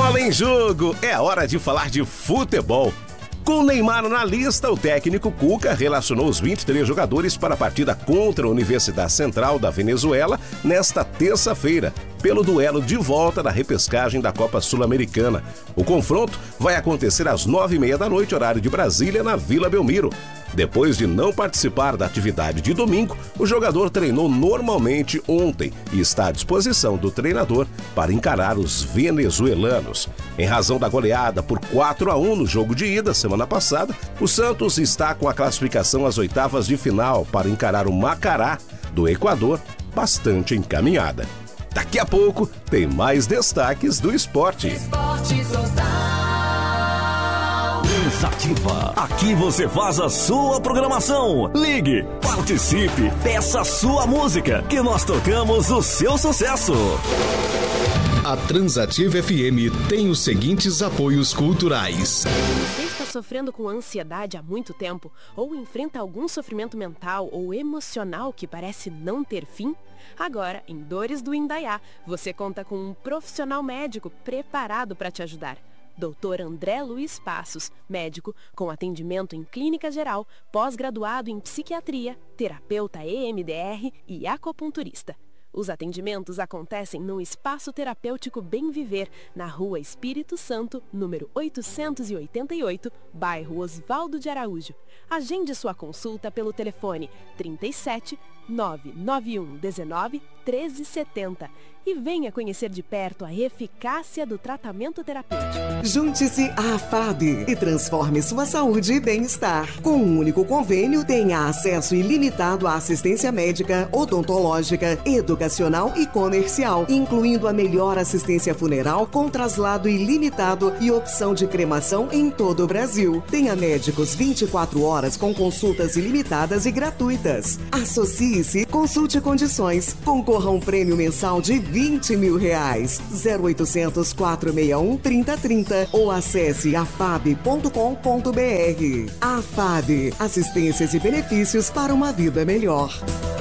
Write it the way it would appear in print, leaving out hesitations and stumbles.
Bola em jogo, é hora de falar de futebol. Com Neymar na lista, o técnico Cuca relacionou os 23 jogadores para a partida contra a Universidade Central da Venezuela nesta terça-feira, pelo duelo de volta da repescagem da Copa Sul-Americana. O confronto vai acontecer às 9h30 da noite, horário de Brasília, na Vila Belmiro. Depois de não participar da atividade de domingo, o jogador treinou normalmente ontem e está à disposição do treinador para encarar os venezuelanos. Em razão da goleada por 4-1 no jogo de ida semana passada, o Santos está com a classificação às oitavas de final para encarar o Macará do Equador, bastante encaminhada. Daqui a pouco tem mais destaques do esporte. Ativa. Aqui você faz a sua programação. Ligue, participe, peça a sua música, que nós tocamos o seu sucesso. A Transativa FM tem os seguintes apoios culturais. Você está sofrendo com ansiedade há muito tempo? Ou enfrenta algum sofrimento mental ou emocional que parece não ter fim? Agora, em Dores do Indaiá, você conta com um profissional médico preparado para te ajudar. Dr. André Luiz Passos, médico com atendimento em clínica geral, pós-graduado em psiquiatria, terapeuta EMDR e acupunturista. Os atendimentos acontecem no Espaço Terapêutico Bem Viver, na Rua Espírito Santo, número 888, bairro Osvaldo de Araújo. Agende sua consulta pelo telefone 37 991 19 1370 e venha conhecer de perto a eficácia do tratamento terapêutico. Junte-se à AFAB e transforme sua saúde e bem-estar. Com um único convênio, tenha acesso ilimitado à assistência médica, odontológica, educacional e comercial, incluindo a melhor assistência funeral com traslado ilimitado e opção de cremação em todo o Brasil. Tenha médicos 24 horas com consultas ilimitadas e gratuitas. Associe-se, consulte condições, concorra a um prêmio mensal de R$20 mil. 0800 461 3030 ou acesse afab.com.br. AFAB, assistências e benefícios para uma vida melhor.